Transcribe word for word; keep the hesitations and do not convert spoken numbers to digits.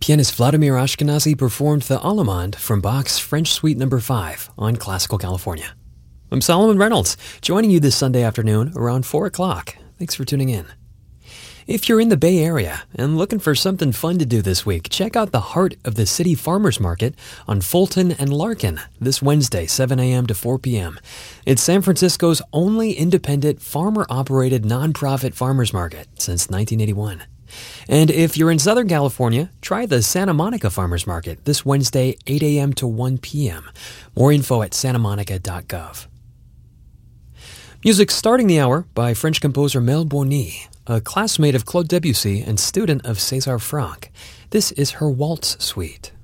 Pianist Vladimir Ashkenazy performed the Allemande from Bach's French Suite Number five on Classical California. I'm Solomon Reynolds, joining you this Sunday afternoon around four o'clock. Thanks for tuning in. If you're in the Bay Area and looking for something fun to do this week, check out the Heart of the City Farmers Market on Fulton and Larkin this Wednesday, seven a.m. to four p.m. It's San Francisco's only independent farmer-operated nonprofit farmers market since nineteen eighty-one. And if you're in Southern California, try the Santa Monica Farmers Market this Wednesday, eight a.m. to one p.m. More info at santa monica dot gov. Music starting the hour by French composer Mel Boigny, a classmate of Claude Debussy and student of César Franck. This is her Waltz Suite.